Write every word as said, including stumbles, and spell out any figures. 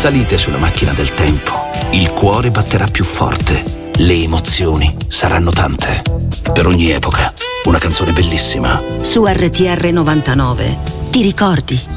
Salite sulla macchina del tempo. Il cuore batterà più forte. Le emozioni saranno tante. Per ogni epoca, una canzone bellissima. Su R T R novantanove ti ricordi?